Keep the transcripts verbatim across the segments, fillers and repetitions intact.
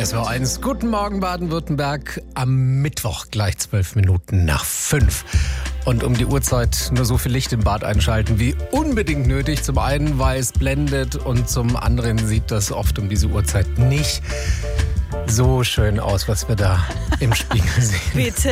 S W R eins. Guten Morgen Baden-Württemberg. Am Mittwoch gleich zwölf Minuten nach fünf. Und um die Uhrzeit nur so viel Licht im Bad einschalten wie unbedingt nötig. Zum einen, weil es blendet und zum anderen sieht das oft um diese Uhrzeit nicht so schön aus, was wir da im Spiegel sehen. Bitte?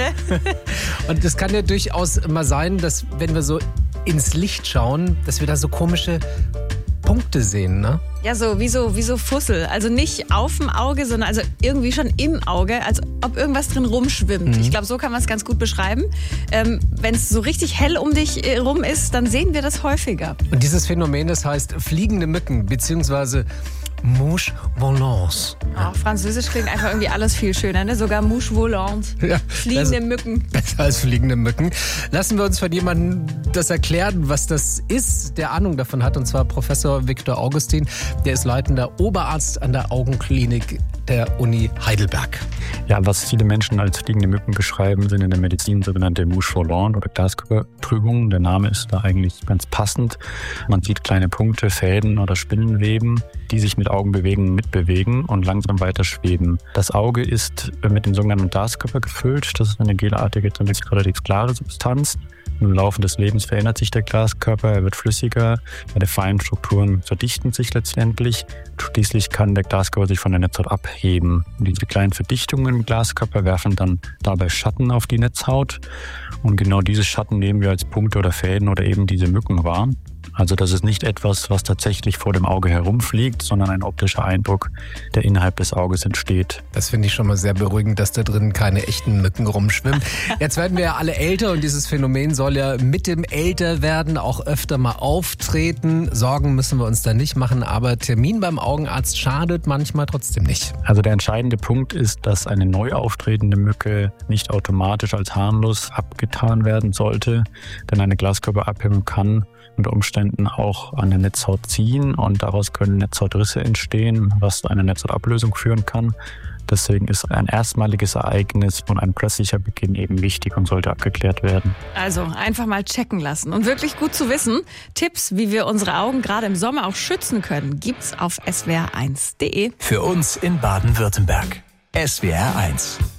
Und es kann ja durchaus mal sein, dass wenn wir so ins Licht schauen, dass wir da so komische Punkte sehen, ne? Ja, so wie so, wie so Fussel. Also nicht auf dem Auge, sondern also irgendwie schon im Auge, als ob irgendwas drin rumschwimmt. Mhm. Ich glaube, so kann man es ganz gut beschreiben. Ähm, wenn es so richtig hell um dich rum ist, dann sehen wir das häufiger. Und dieses Phänomen, das heißt fliegende Mücken, beziehungsweise Mouche volante. Oh, Französisch klingt einfach irgendwie alles viel schöner, ne? Sogar Mouche volante. Ja, fliegende Mücken. Besser als fliegende Mücken. Lassen wir uns von jemandem das erklären, was das ist, der Ahnung davon hat. Und zwar Professor Viktor Augustin. Der ist leitender Oberarzt an der Augenklinik der Uni Heidelberg. Ja, was viele Menschen als fliegende Mücken beschreiben, sind in der Medizin sogenannte Mouche volante oder Glaskörpertrübungen. Der Name ist da eigentlich ganz passend. Man sieht kleine Punkte, Fäden oder Spinnenweben, die sich mit Augenbewegungen mitbewegen und langsam weiter schweben. Das Auge ist mit dem sogenannten Glaskörper gefüllt. Das ist eine gelartige, zunächst relativ klare Substanz. Im Laufe des Lebens verändert sich der Glaskörper, er wird flüssiger, seine feinen Strukturen verdichten sich letztendlich. Schließlich kann der Glaskörper sich von der Netzhaut abheben. Und diese kleinen Verdichtungen im Glaskörper werfen dann dabei Schatten auf die Netzhaut. Und genau diese Schatten nehmen wir als Punkte oder Fäden oder eben diese Mücken wahr. Also das ist nicht etwas, was tatsächlich vor dem Auge herumfliegt, sondern ein optischer Eindruck, der innerhalb des Auges entsteht. Das finde ich schon mal sehr beruhigend, dass da drin keine echten Mücken rumschwimmen. Jetzt werden wir ja alle älter und dieses Phänomen soll ja mit dem Älterwerden auch öfter mal auftreten. Sorgen müssen wir uns da nicht machen, aber Termin beim Augenarzt schadet manchmal trotzdem nicht. Also der entscheidende Punkt ist, dass eine neu auftretende Mücke nicht automatisch als harmlos abgetan werden sollte, denn eine Glaskörperabhebung kann unter Umständen auch an der Netzhaut ziehen und daraus können Netzhautrisse entstehen, was zu einer Netzhautablösung führen kann. Deswegen ist ein erstmaliges Ereignis und ein plötzlicher Beginn eben wichtig und sollte abgeklärt werden. Also einfach mal checken lassen. Und wirklich gut zu wissen, Tipps, wie wir unsere Augen gerade im Sommer auch schützen können, gibt's auf S W R eins punkt de. Für uns in Baden-Württemberg. S W R eins.